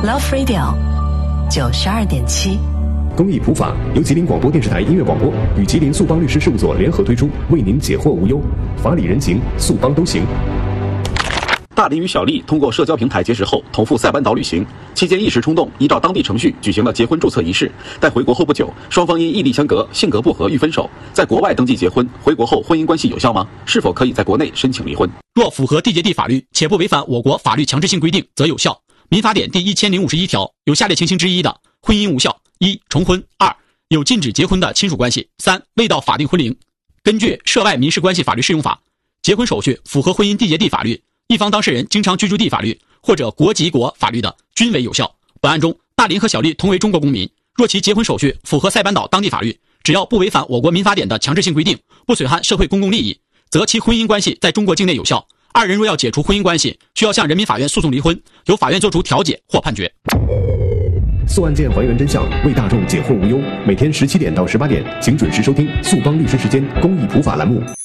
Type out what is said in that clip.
Love Radio 92.7。 公益普法由吉林广播电视台音乐广播与吉林速邦律师事务所联合推出，为您解惑无忧，法理人情，速邦都行。 大林与小丽通过社交平台结识后，同赴塞班岛旅行，期间一时冲动，依照当地程序举行了结婚注册仪式。但回国后不久，双方因异地相隔、性格不合欲分手。在国外登记结婚，回国后婚姻关系有效吗？是否可以在国内申请离婚？ 若符合缔结地法律，且不违反我国法律强制性规定，则有效。民法典第1051条有下列情形之一的，婚姻无效：一、重婚；二、有禁止结婚的亲属关系；三、未到法定婚龄。根据《涉外民事关系法律适用法》，结婚手续符合婚姻缔结地法律，一方当事人经常居住地法律或者国籍国法律的，均为有效。本案中，大林和小丽同为中国公民，若其结婚手续符合塞班岛当地法律，只要不违反我国民法典的强制性规定，不损害社会公共利益，则其婚姻关系在中国境内有效。二人若要解除婚姻关系，需要向人民法院诉讼离婚，由法院作出调解或判决。 诉案件还原真相，为大众解惑无忧。每天17点到18点，请准时收听速邦律师时间公益普法栏目。